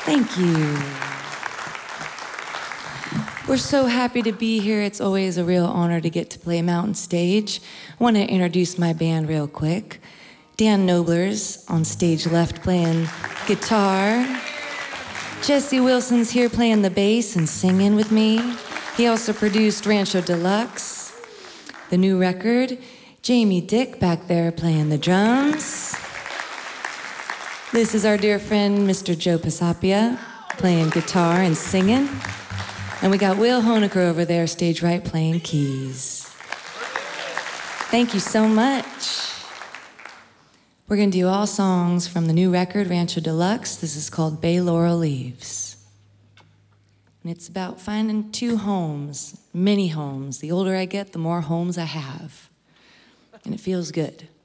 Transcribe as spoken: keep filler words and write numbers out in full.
Thank you. We're so happy to be here. It's always a real honor to get to play Mountain Stage. I want to introduce my band real quick. Dan Nobler's on stage left playing guitar. Jesse Wilson's here playing the bass and singing with me. He also produced Rancho Deluxe, the new record. Jamie Dick back there playing the drums. This is our dear friend, Mister Joe Pisapia, playing guitar and singing. And we got Will Honecker over there, stage right, playing keys. Thank you so much. We're gonna do all songs from the new record, Rancho Deluxe. This is called Bay Laurel Leaves. And it's about finding two homes, many homes. The older I get, the more homes I have. And it feels good.